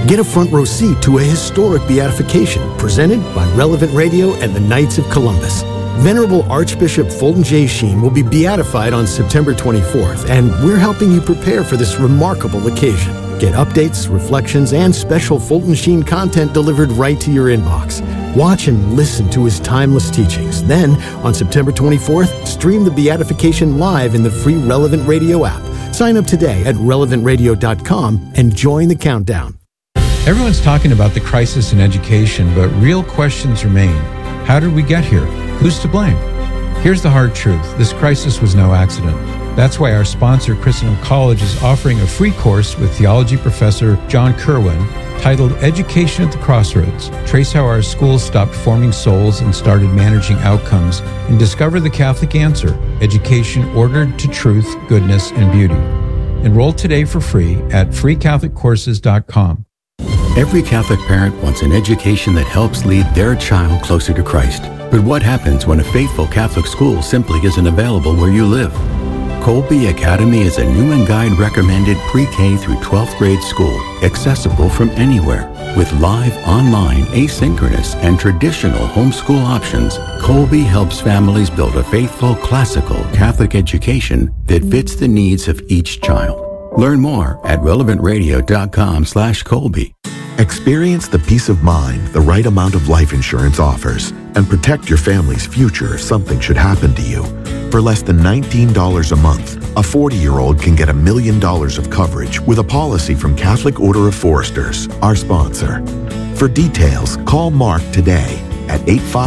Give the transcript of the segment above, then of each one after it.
Get a front row seat to a historic beatification presented by Relevant Radio and the Knights of Columbus. Venerable Archbishop Fulton J. Sheen will be beatified on September 24th, and we're helping you prepare for this remarkable occasion. Get updates, reflections, and special Fulton Sheen content delivered right to your inbox. Watch and listen to his timeless teachings. Then, on September 24th, stream the beatification live in the free Relevant Radio app. Sign up today at relevantradio.com and join the countdown. Everyone's talking about the crisis in education, but real questions remain. How did we get here? Who's to blame? Here's the hard truth. This crisis was no accident. That's why our sponsor, Christendom College, is offering a free course with theology professor John Kerwin titled Education at the Crossroads. Trace how our schools stopped forming souls and started managing outcomes, and discover the Catholic answer, education ordered to truth, goodness, and beauty. Enroll today for free at freecatholiccourses.com. Every Catholic parent wants an education that helps lead their child closer to Christ. But what happens when a faithful Catholic school simply isn't available where you live? Colby Academy is a Newman Guide recommended pre-K through 12th grade school, accessible from anywhere. With live, online, asynchronous, and traditional homeschool options, Colby helps families build a faithful, classical Catholic education that fits the needs of each child. Learn more at relevantradio.com/Colby. Experience the peace of mind the right amount of life insurance offers and protect your family's future if something should happen to you. For less than $19 a month, a 40-year-old can get $1 million of coverage with a policy from Catholic Order of Foresters, our sponsor. For details, call Mark today at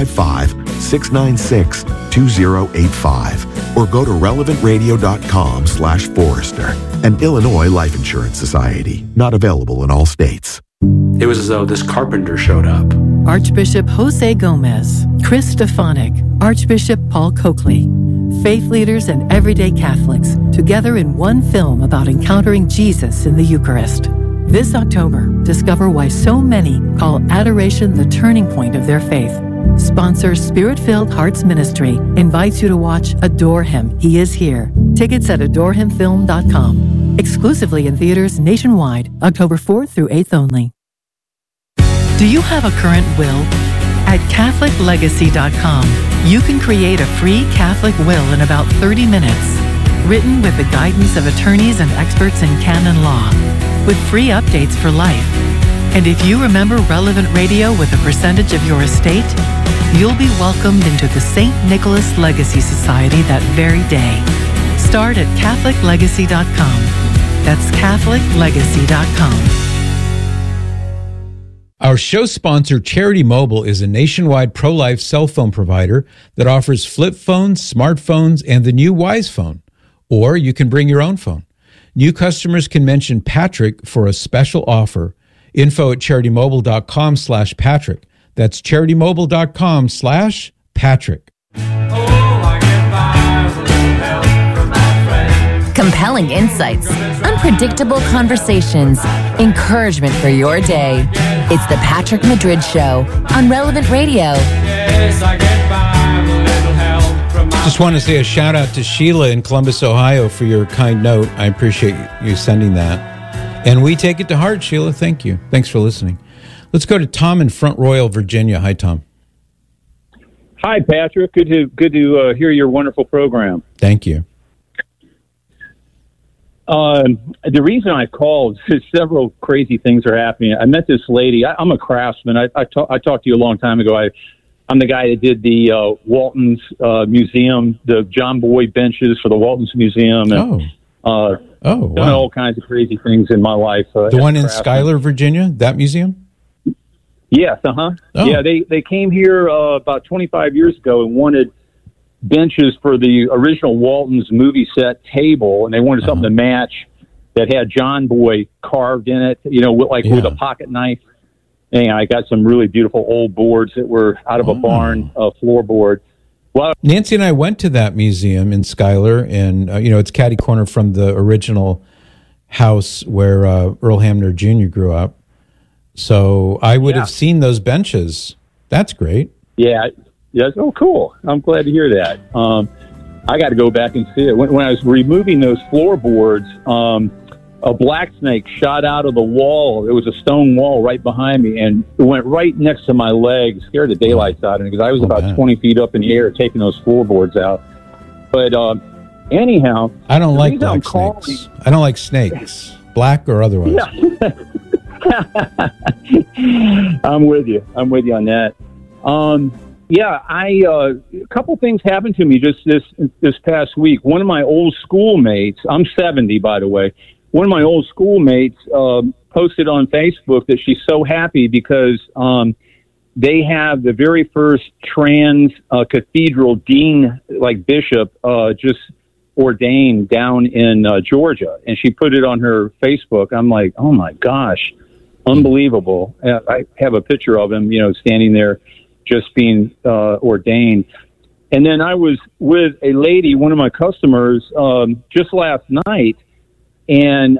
855-696-2085 or go to relevantradio.com/Forester. An Illinois Life Insurance Society, not available in all states. It was as though this carpenter showed up. Archbishop Jose Gomez, Chris Stefanik, Archbishop Paul Coakley, faith leaders and everyday Catholics together in one film about encountering Jesus in the Eucharist. This October, discover why so many call adoration the turning point of their faith. Sponsor Spirit-Filled Hearts Ministry invites you to watch Adore Him, He Is Here. Tickets at adorehimfilm.com. Exclusively in theaters nationwide, October 4th through 8th only. Do you have a current will? At CatholicLegacy.com, you can create a free Catholic will in about 30 minutes, written with the guidance of attorneys and experts in canon law, with free updates for life. And if you remember Relevant Radio with a percentage of your estate, you'll be welcomed into the St. Nicholas Legacy Society that very day. Start at CatholicLegacy.com. That's CatholicLegacy.com. Our show sponsor, Charity Mobile, is a nationwide pro-life cell phone provider that offers flip phones, smartphones, and the new Wise Phone. Or you can bring your own phone. New customers can mention Patrick for a special offer. Info at CharityMobile.com/Patrick. That's CharityMobile.com/Patrick. Compelling insights, unpredictable conversations, encouragement for your day. It's the Patrick Madrid Show on Relevant Radio. Just want to say a shout out to Sheila in Columbus, Ohio for your kind note. I appreciate you sending that. And we take it to heart, Sheila. Thank you. Thanks for listening. Let's go to Tom in Front Royal, Virginia. Hi, Tom. Hi, Patrick. Good to hear your wonderful program. Thank you. The reason I called is several crazy things are happening. I met this lady. I'm a craftsman. I talked to you a long time ago. I'm the guy that did the Walton's Museum, the John Boy benches for the Walton's Museum. And, wow. Done all kinds of crazy things in my life. The one in Schuyler, Virginia, that museum? Yes, uh-huh. Oh. Yeah, they came here about 25 years ago and wanted benches for the original Walton's movie set table, and they wanted something to match that had John Boy carved in it, with a pocket knife. And I got some really beautiful old boards that were out of a barn floorboard. Well, Nancy and I went to that museum in Schuyler, and it's catty corner from the original house where Earl Hamner Jr. grew up. So I would have seen those benches. That's great. Yeah. Yes. Oh, cool. I'm glad to hear that. I got to go back and see it. When I was removing those floorboards, a black snake shot out of the wall. It was a stone wall right behind me, and it went right next to my leg, scared the daylights out of me because I was about 20 feet up in the air taking those floorboards out. But anyhow, I don't like black snakes. I don't like snakes, black or otherwise. Yeah. I'm with you on that. A couple things happened to me just this past week. One of my old schoolmates, I'm 70, by the way. One of my old schoolmates posted on Facebook that she's so happy because they have the very first trans cathedral dean, like bishop, just ordained down in Georgia. And she put it on her Facebook. I'm like, oh my gosh, unbelievable. I have a picture of him, standing there just being ordained. And then I was with a lady, one of my customers, just last night, and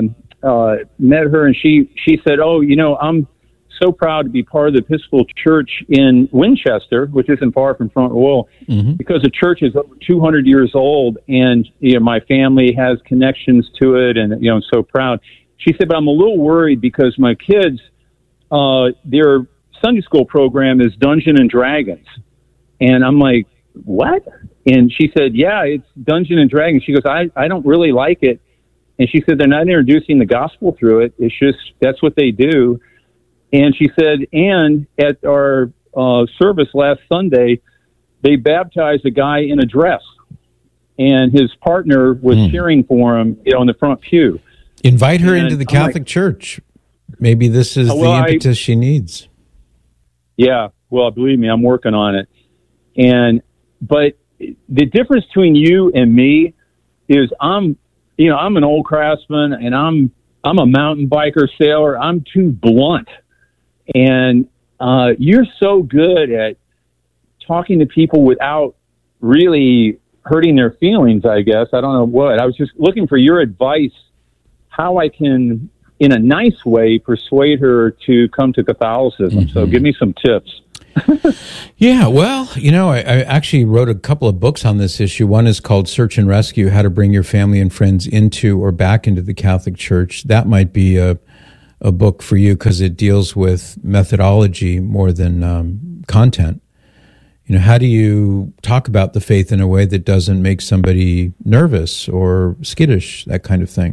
met her, and she said, oh, I'm so proud to be part of the Episcopal Church in Winchester, which isn't far from Front Royal, because the church is over 200 years old, and my family has connections to it, and I'm so proud. She said, but I'm a little worried because my kids, their Sunday school program is Dungeons and Dragons. And I'm like, what? And she said, yeah, it's Dungeons and Dragons. She goes, I don't really like it. And she said, they're not introducing the gospel through it. It's just, that's what they do. And she said, and at our service last Sunday, they baptized a guy in a dress. And his partner was cheering for him, in the front pew. Invite her into the Catholic Church. Maybe this is the impetus she needs. Yeah, well, believe me, I'm working on it. But the difference between you and me is I'm an old craftsman, and I'm a mountain biker sailor. I'm too blunt. And you're so good at talking to people without really hurting their feelings, I guess. I don't know what. I was just looking for your advice, how I can, in a nice way, persuade her to come to Catholicism. So give me some tips. Yeah, well, I actually wrote a couple of books on this issue. One is called Search and Rescue, How to Bring Your Family and Friends into or Back into the Catholic Church. That might be a book for you because it deals with methodology more than content. How do you talk about the faith in a way that doesn't make somebody nervous or skittish, that kind of thing?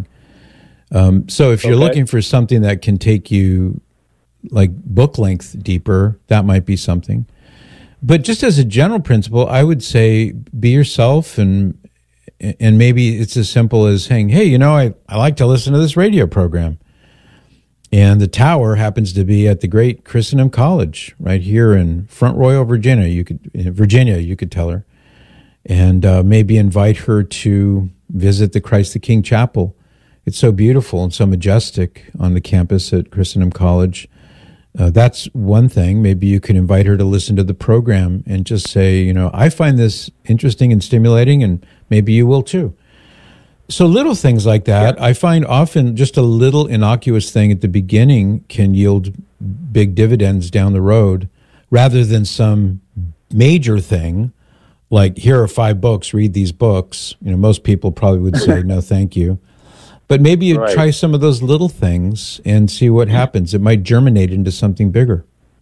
So if you're looking for something that can take you like book length deeper, that might be something. But just as a general principle, I would say be yourself, and maybe it's as simple as saying, hey, I like to listen to this radio program. And the tower happens to be at the great Christendom College right here in Front Royal, Virginia. You could tell her. And maybe invite her to visit the Christ the King Chapel. It's so beautiful and so majestic on the campus at Christendom College. That's one thing. Maybe you can invite her to listen to the program and just say, I find this interesting and stimulating, and maybe you will too. So little things like that, I find often just a little innocuous thing at the beginning can yield big dividends down the road, rather than some major thing like, here are 5 books, read these books. Most people probably would say, no, thank you. But maybe you try some of those little things and see what happens. It might germinate into something bigger.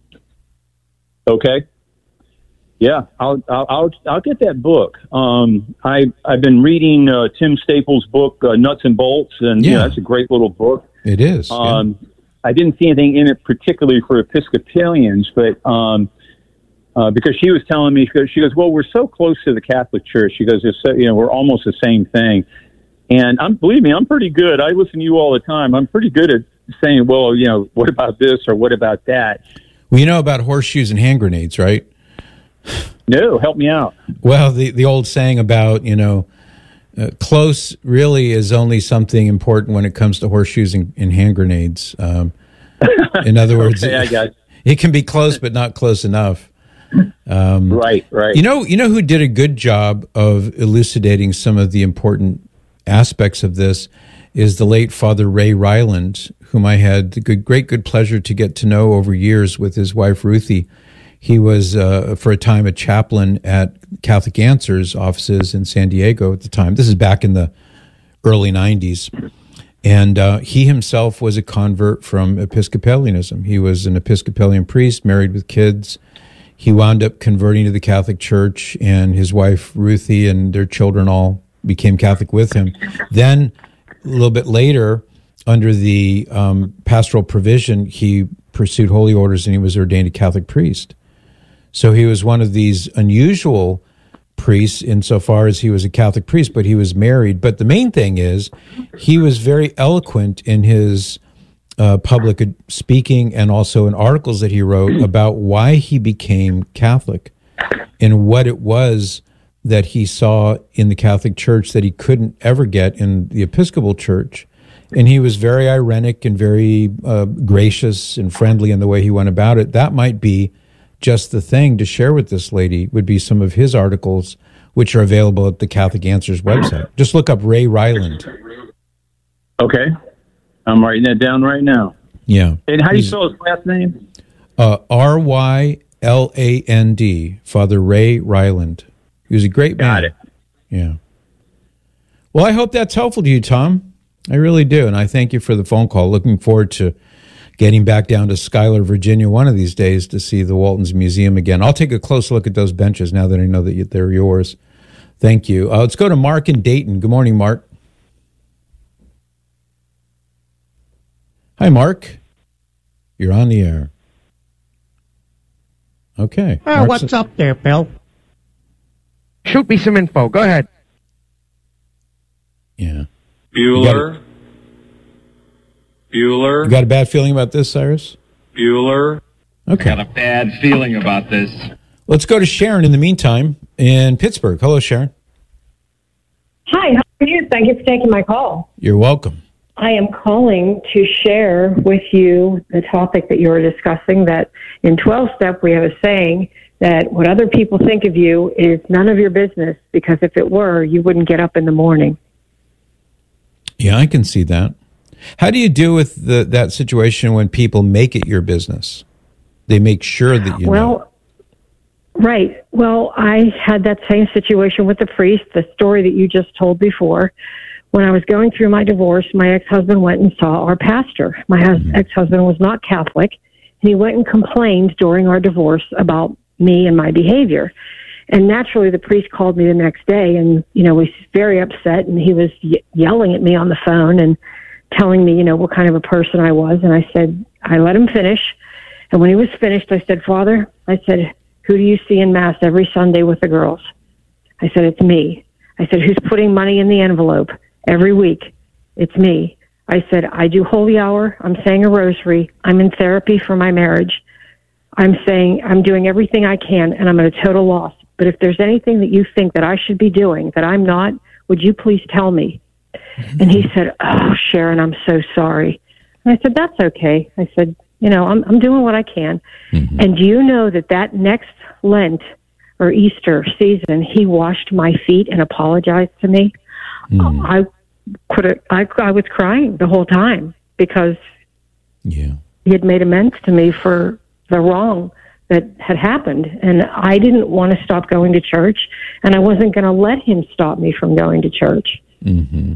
Okay. Yeah, I'll get that book. I've been reading Tim Staples' book Nuts and Bolts, and that's a great little book. It is. I didn't see anything in it particularly for Episcopalians, but because she was telling me, she goes, well, we're so close to the Catholic Church. She goes, we're almost the same thing. And believe me, I'm pretty good. I listen to you all the time. I'm pretty good at saying, well, what about this or what about that? Well, you know about horseshoes and hand grenades, right? No, help me out. Well, the old saying about, close really is only something important when it comes to horseshoes and hand grenades. In other words, okay, I got it can be close, but not close enough. Right. You know who did a good job of elucidating some of the important aspects of this is the late Father Ray Ryland, whom I had the great pleasure to get to know over years with his wife Ruthie. He was, for a time, a chaplain at Catholic Answers offices in San Diego at the time. This is back in the early 90s. And he himself was a convert from Episcopalianism. He was an Episcopalian priest, married with kids. He wound up converting to the Catholic Church, and his wife, Ruthie, and their children all became Catholic with him. Then, a little bit later, under the pastoral provision, he pursued holy orders and he was ordained a Catholic priest. So he was one of these unusual priests insofar as he was a Catholic priest, but he was married. But the main thing is he was very eloquent in his public speaking and also in articles that he wrote about why he became Catholic and what it was that he saw in the Catholic Church that he couldn't ever get in the Episcopal Church. And he was very ironic and very gracious and friendly in the way he went about it. That might be just the thing to share with this lady, would be some of his articles, which are available at the Catholic Answers website. Just look up Ray Ryland. Okay. I'm writing that down right now. Yeah. And how do you spell his last name? Ryland, Father Ray Ryland. He was a great man. Got it. Yeah. Well, I hope that's helpful to you, Tom. I really do, and I thank you for the phone call. Looking forward to getting back down to Schuyler, Virginia one of these days to see the Waltons Museum again. I'll take a close look at those benches now that I know that they're yours. Thank you. Let's go to Mark in Dayton. Good morning, Mark. Hi, Mark. You're on the air. Okay. What's up there, Bill? Shoot me some info. Go ahead. Yeah. Bueller. You got a bad feeling about this, Cyrus? Bueller. Okay. Got a bad feeling about this. Let's go to Sharon in the meantime in Pittsburgh. Hello, Sharon. Hi, how are you? Thank you for taking my call. You're welcome. I am calling to share with you the topic that you were discussing, that in 12-step we have a saying that what other people think of you is none of your business, because if it were, you wouldn't get up in the morning. Yeah, I can see that. How do you deal with that situation when people make it your business? They make sure that you know. Right. Well, I had that same situation with the priest, the story that you just told before. When I was going through my divorce, my ex-husband went and saw our pastor. My ex-husband was not Catholic, and he went and complained during our divorce about me and my behavior. And naturally, the priest called me the next day and, was very upset, and he was yelling at me on the phone and telling me, what kind of a person I was. And I said, I let him finish. And when he was finished, I said, Father, I said, who do you see in Mass every Sunday with the girls? I said, it's me. I said, who's putting money in the envelope every week? It's me. I said, I do holy hour. I'm saying a rosary. I'm in therapy for my marriage. I'm saying I'm doing everything I can, and I'm at a total loss. But if there's anything that you think that I should be doing that I'm not, would you please tell me? And he said, oh, Sharon, I'm so sorry. And I said, that's okay. I said, I'm doing what I can. Mm-hmm. And do you know that next Lent or Easter season, he washed my feet and apologized to me? I was crying the whole time because he had made amends to me for the wrong that had happened. And I didn't want to stop going to church, and I wasn't going to let him stop me from going to church. Mm-hmm.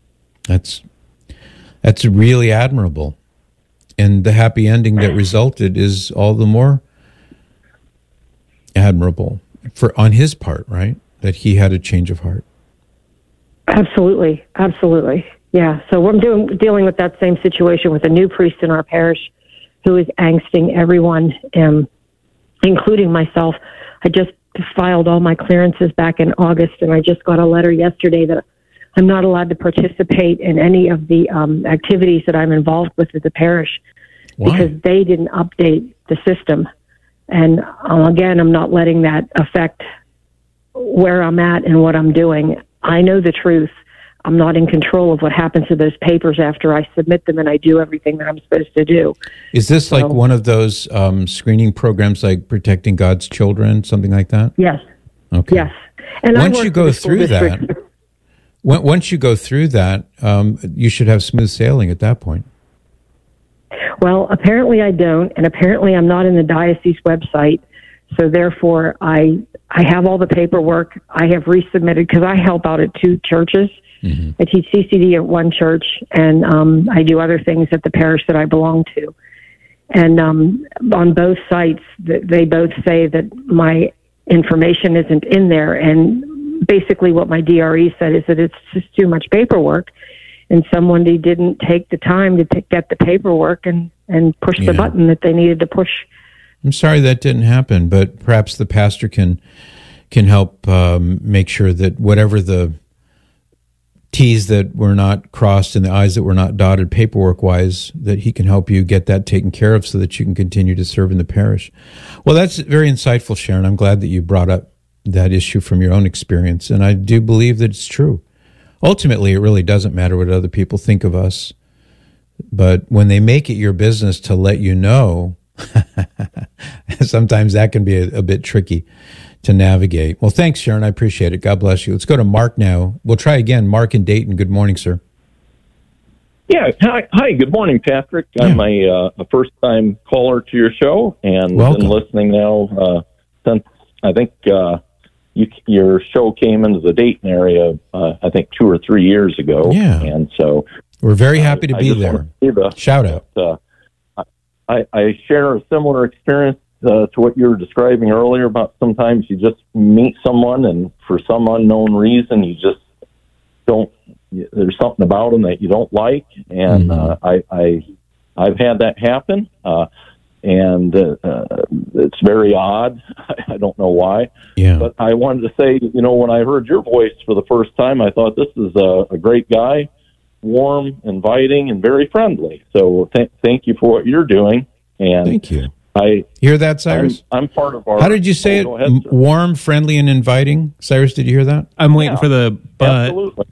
That's really admirable. And the happy ending that resulted is all the more admirable on his part, right? That he had a change of heart. Absolutely. Absolutely. Yeah. So I'm dealing with that same situation with a new priest in our parish who is angsting everyone, including myself. I just filed all my clearances back in August, and I just got a letter yesterday that I'm not allowed to participate in any of the activities that I'm involved with at the parish. Why? Because they didn't update the system. And again, I'm not letting that affect where I'm at and what I'm doing. I know the truth. I'm not in control of what happens to those papers after I submit them, and I do everything that I'm supposed to do. Is this like one of those screening programs like Protecting God's Children, something like that? Yes. Okay. Yes. And once you go through that, you should have smooth sailing at that point. Well, apparently I don't, and apparently I'm not in the diocese website. So therefore, I have all the paperwork. I have resubmitted because I help out at 2 churches I teach CCD at one church, and I do other things at the parish that I belong to. And on both sites, they both say that my information isn't in there. And basically what my DRE said is that it's just too much paperwork, and somebody didn't take the time to get the paperwork and push the button that they needed to push. I'm sorry that didn't happen, but perhaps the pastor can help make sure that whatever the T's that were not crossed and the I's that were not dotted paperwork-wise, that he can help you get that taken care of so that you can continue to serve in the parish. Well, that's very insightful, Sharon. I'm glad that you brought up that issue from your own experience, and I do believe that it's true. Ultimately, it really doesn't matter what other people think of us, but when they make it your business to let you know, sometimes that can be a bit tricky to navigate. Well, thanks, Sharon. I appreciate it. God bless you. Let's go to Mark now. We'll try again. Mark in Dayton. Good morning, sir. Yeah. Hi. Good morning, Patrick. Yeah. I'm a first-time caller to your show, and Welcome. been listening now since I think your show came into the Dayton area, I think 2 or 3 years ago. Yeah. And so we're very happy to be there. Shout out. I share a similar experience to what you were describing earlier about sometimes you just meet someone and for some unknown reason you just don't, there's something about them that you don't like. And I've had that happen. And it's very odd. I don't know why. Yeah. But I wanted to say, when I heard your voice for the first time, I thought this is a great guy, warm, inviting, and very friendly. So thank you for what you're doing. And thank you. I hear that, Cyrus. I'm part of our. How did you say it? Ahead, warm, friendly, and inviting. Cyrus, did you hear that? I'm waiting for the but. Absolutely.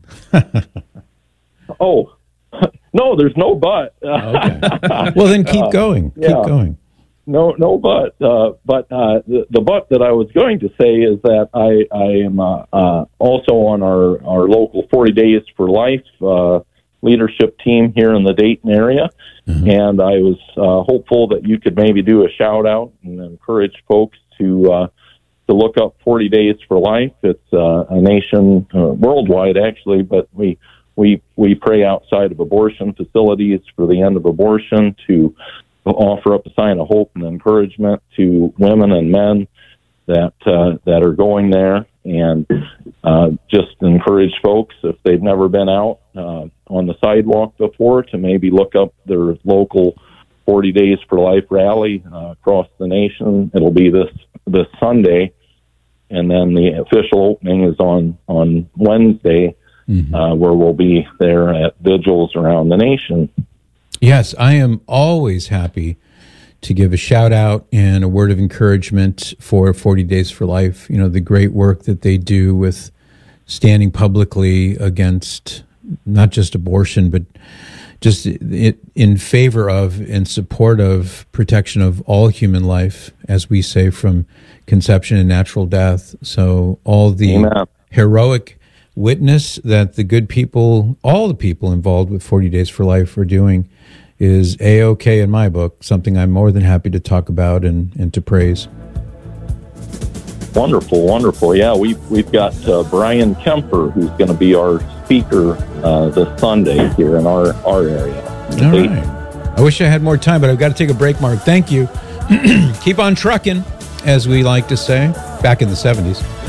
Oh. No, there's no but. Okay. Well, then keep going. Keep going. No but. But the but that I was going to say is that I am also on our local 40 Days for Life leadership team here in the Dayton area, and I was hopeful that you could maybe do a shout out and encourage folks to look up 40 Days for Life. It's a nation worldwide, actually, but we pray outside of abortion facilities for the end of abortion, to offer up a sign of hope and encouragement to women and men that are going there, and just encourage folks, if they've never been out on the sidewalk before, to maybe look up their local 40 Days for Life rally across the nation. It'll be this Sunday, and then the official opening is on Wednesday, where we'll be there at vigils around the nation. Yes, I am always happy to give a shout out and a word of encouragement for 40 Days for Life. The great work that they do with standing publicly against not just abortion, but just in favor of and support of protection of all human life, as we say, from conception and natural death. So all the heroic witness that the good people, all the people involved with 40 Days for Life are doing is A-OK in my book, something I'm more than happy to talk about and to praise. Wonderful. Yeah, we've got Brian Kemper, who's going to be our speaker this Sunday here in our area. All right. I wish I had more time, but I've got to take a break, Mark. Thank you. Keep on trucking, as we like to say, back in the 70s.